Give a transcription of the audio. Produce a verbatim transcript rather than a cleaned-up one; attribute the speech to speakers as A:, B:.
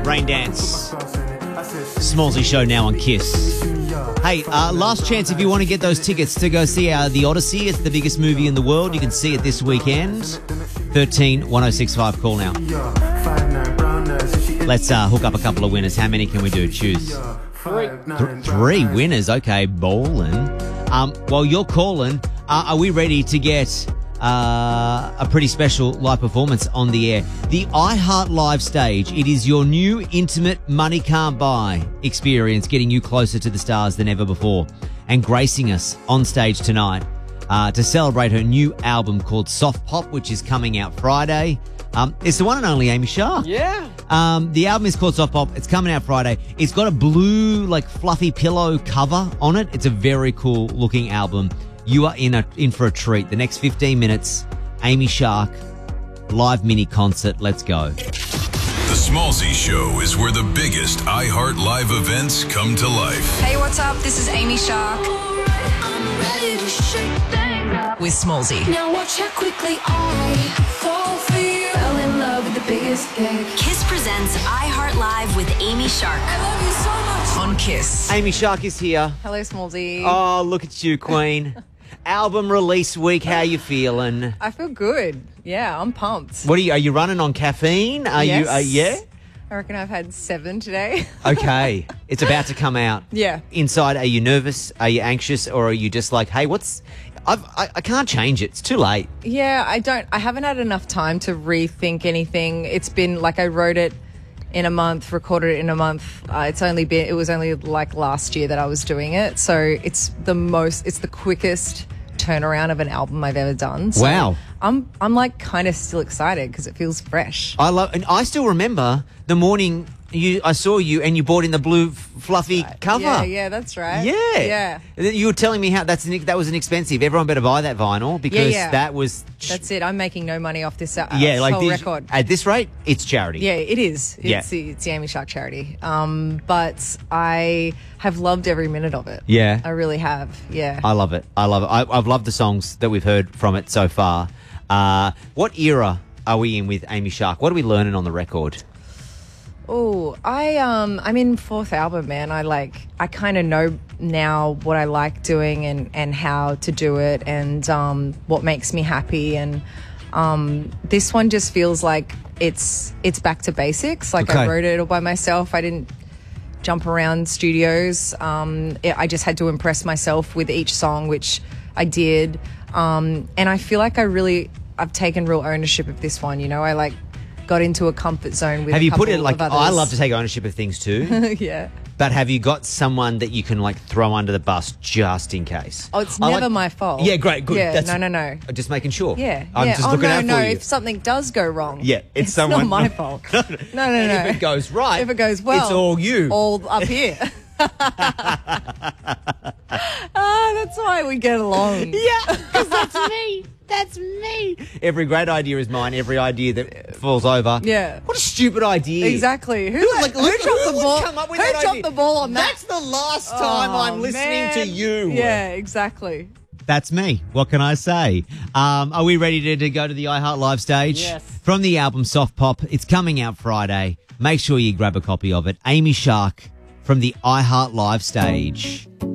A: Rain Dance. Smallsy Show now on Kiss. Hey, uh, last chance if you want to get those tickets to go see uh, The Odyssey. It's the biggest movie in the world. You can see it this weekend. thirteen one oh six five. Call now. Let's uh, hook up a couple of winners. How many can we do? Choose.
B: Three.
A: Th- three winners. Okay, bowling. Um, while you're calling, uh, are we ready to get uh, a pretty special live performance on the air? The iHeart Live stage. It is your new intimate money can't buy experience, getting you closer to the stars than ever before. And gracing us on stage tonight uh, to celebrate her new album called Soft Pop, which is coming out Friday. Um, it's the one and only Amy Shark.
B: Yeah.
A: Um, the album is called Soft Pop. It's coming out Friday. It's got a blue, like, fluffy pillow cover on it. It's a very cool looking album. You are in a in for a treat. The next fifteen minutes, Amy Shark, live mini concert. Let's go.
C: The Smallsy Show is where the biggest iHeart Live events come to life.
D: Hey, what's up? This is Amy Shark.
E: I'm ready to shake things up
D: With Smallsy.
E: Now watch how quickly I fall for you. Fell in love with the biggest gig.
D: Kiss presents iHeart Live with Amy Shark.
E: I love you so much.
D: On Kiss.
A: Amy Shark is here.
F: Hello, Smallsy.
A: Oh, look at you, Queen. Album release week. How you feeling?
F: I feel good. Yeah, I'm pumped.
A: What are you? Are you running on caffeine? Are
F: Yes.
A: you? Uh, yeah.
F: I reckon I've had seven today.
A: Okay. It's about to come out.
F: Yeah.
A: Inside, are you nervous? Are you anxious? Or are you just like, hey, what's... I've, I, I can't change it. It's too late.
F: Yeah, I don't. I haven't had enough time to rethink anything. It's been like I wrote it in a month, recorded it in a month. Uh, it's only been. It was only like last year that I was doing it. So it's the most. It's the quickest turnaround of an album I've ever done. So
A: Wow.
F: I'm I'm like kind of still excited because it feels fresh.
A: I love... And I still remember the morning you I saw you and you bought in the blue f- fluffy cover.
F: Yeah, yeah, that's right.
A: Yeah.
F: Yeah.
A: And then you were telling me how that's an, that was inexpensive. Everyone better buy that vinyl because
F: yeah.
A: that was...
F: That's it. I'm making no money off this uh,
A: yeah, like
F: whole
A: these-
F: record.
A: At this rate, it's charity.
F: Yeah, it is.
A: Yeah.
F: It's, the, it's the Amy Shark charity. Um, but I have loved every minute of it.
A: Yeah.
F: I really have. Yeah.
A: I love it. I love it. I, I've loved the songs that we've heard from it so far. Uh, what era are we in with Amy Shark? What are we learning on the record?
F: Oh, I um, I'm in fourth album, man. I like, I kind of know now what I like doing and, and how to do it and um, what makes me happy. And um, this one just feels like it's it's back to basics. Like
A: Okay.
F: I wrote it all by myself. I didn't jump around studios. Um, it, I just had to impress myself with each song, which I did. Um, and I feel like I really, I've taken real ownership of this one. You know, I like got into a comfort zone with
A: Have
F: a
A: you put it
F: couple
A: like...
F: of others.
A: I love to take ownership of things too.
F: Yeah.
A: But have you got someone that you can like throw under the bus just in case?
F: Oh, it's
A: I
F: never
A: like-
F: my fault.
A: Yeah, great, good.
F: Yeah,
A: That's-
F: no, no, no.
A: I'm just making sure.
F: Yeah,
A: I'm
F: yeah.
A: just
F: oh,
A: looking
F: no,
A: out for
F: no.
A: you.
F: If something does go wrong,
A: Yeah, it's someone-
F: not my fault. no, no, no.
A: And if it goes right,
F: if it goes well,
A: it's all you.
F: all up here. Ah, that's why we get along.
A: Yeah, because that's me. That's me. Every great idea is mine. Every idea that falls over.
F: Yeah.
A: What a stupid idea.
F: Exactly. Who,
A: Who,
F: like,
A: like,
F: who
A: who-
F: dropped
A: who
F: the
A: would
F: ball?
A: come up with
F: who
A: that
F: dropped
A: idea?
F: the ball on that?
A: That's the last time
F: Oh,
A: I'm listening to
F: man.
A: you.
F: Yeah, exactly.
A: That's me. What can I say? Um, are we ready to, to go to the iHeart Live stage?
B: Yes.
A: From the album Soft Pop. It's coming out Friday. Make sure you grab a copy of it. Amy Shark from the iHeart Live stage.